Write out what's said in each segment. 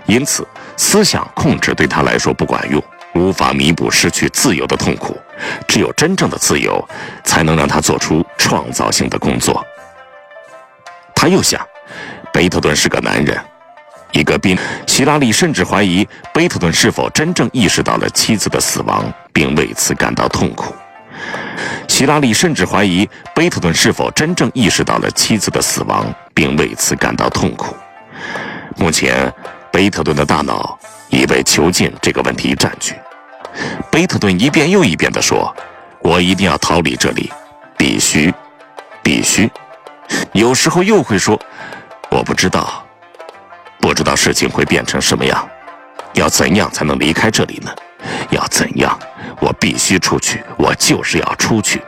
因此思想控制对他来说不管用，无法弥补失去自由的痛苦。只有真正的自由，才能让他做出创造性的工作。他又想，贝特顿是个男人，一个兵。希拉里甚至怀疑贝特顿是否真正意识到了妻子的死亡，并为此感到痛苦。希拉里甚至怀疑贝特顿是否真正意识到了妻子的死亡，并为此感到痛苦。目前，贝特顿的大脑已被囚禁这个问题占据。贝特顿一遍又一遍地说：“我一定要逃离这里，必须，必须。”有时候又会说：“我不知道事情会变成什么样，要怎样才能离开这里呢？要怎样？我必须出去，我就是要出去。”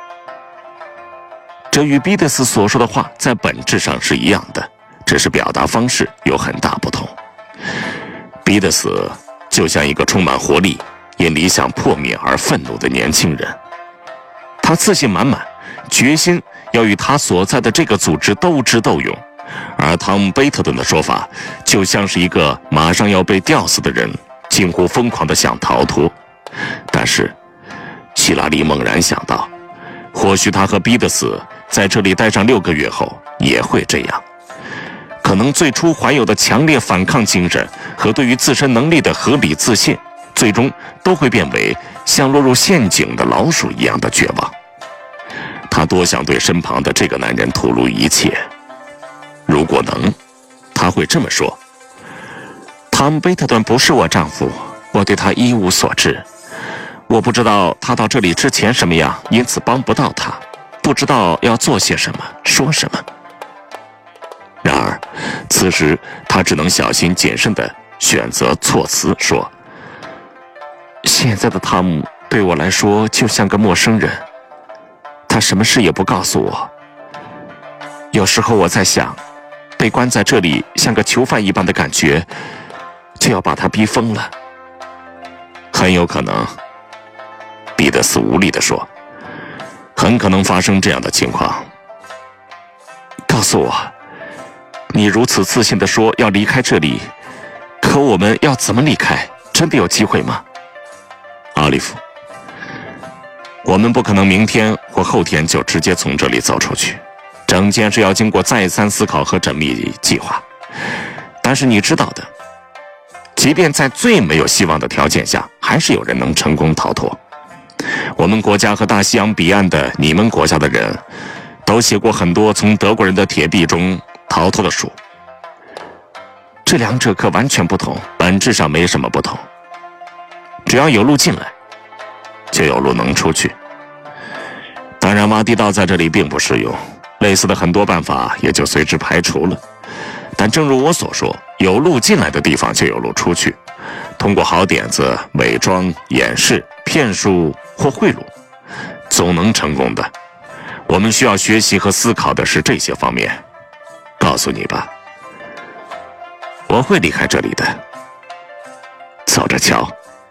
这与彼得斯所说的话在本质上是一样的，只是表达方式有很大不同。彼得斯就像一个充满活力、因理想破灭而愤怒的年轻人，他自信满满，决心要与他所在的这个组织斗智斗勇。而汤姆·贝特顿的说法就像是一个马上要被吊死的人，近乎疯狂地想逃脱。但是希拉里猛然想到，或许他和彼得斯在这里待上6个月后也会这样。可能最初怀有的强烈反抗精神和对于自身能力的合理自信，最终都会变为像落入陷阱的老鼠一样的绝望。他多想对身旁的这个男人吐露一切，如果能，他会这么说：“汤姆·贝特顿不是我丈夫，我对他一无所知。我不知道他到这里之前什么样，因此帮不到他，不知道要做些什么，说什么。”然而，此时他只能小心谨慎地选择措辞，说：“现在的汤姆对我来说就像个陌生人，他什么事也不告诉我。有时候我在想，被关在这里像个囚犯一般的感觉，就要把他逼疯了。”很有可能，彼得斯无力地说，很可能发生这样的情况。告诉我，你如此自信地说要离开这里，可我们要怎么离开？真的有机会吗？奥利弗，我们不可能明天或后天就直接从这里走出去，整件事要经过再三思考和缜密计划。但是你知道的，即便在最没有希望的条件下，还是有人能成功逃脱。我们国家和大西洋彼岸的你们国家的人都写过很多从德国人的铁壁中逃脱的书。这两者可完全不同，本质上没什么不同。只要有路进来，就有路能出去。当然，挖地道在这里并不适用，类似的很多办法也就随之排除了。但正如我所说，有路进来的地方就有路出去。通过好点子、伪装、掩饰、骗术或贿赂，总能成功的。我们需要学习和思考的是这些方面。告诉你吧，我会离开这里的，走着瞧。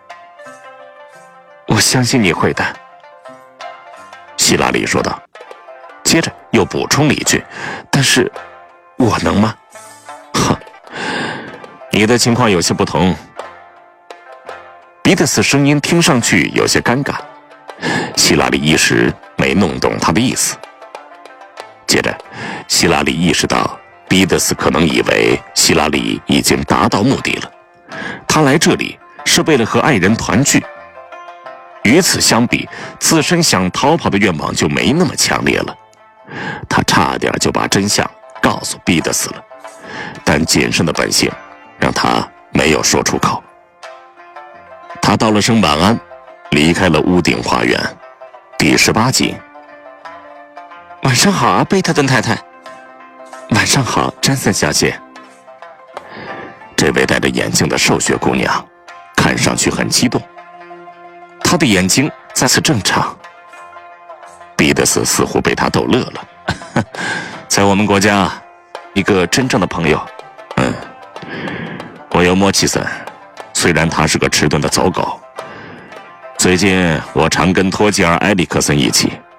我相信你会的，希拉里说道，接着又补充了一句：“但是我能吗？”哼，你的情况有些不同。彼得斯声音听上去有些尴尬，希拉里一时没弄懂他的意思。接着，希拉里意识到彼得斯可能以为希拉里已经达到目的了，他来这里是为了和爱人团聚。与此相比，自身想逃跑的愿望就没那么强烈了。他差点就把真相告诉彼得斯了，但谨慎的本性让他没有说出口。他道了声晚安，离开了屋顶花园。第18集。晚上好啊，贝特顿太太。晚上好，詹森小姐。这位戴着眼镜的瘦削姑娘看上去很激动，她的眼睛再次正常。彼得斯似乎被她逗乐了。在我们国家，一个真正的朋友。我有莫奇森，虽然他是个迟钝的走狗。最近我常跟托吉尔·埃里克森一起，